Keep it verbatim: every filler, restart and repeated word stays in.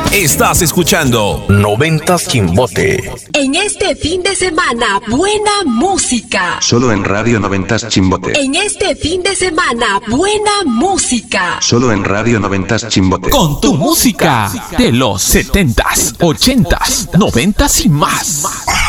Estás escuchando Noventas Chimbote. En este fin de semana, buena música. Solo en Radio Noventas Chimbote. En este fin de semana, buena música. Solo en Radio Noventas Chimbote. Con tu música de los setentas, ochentas, noventas y más.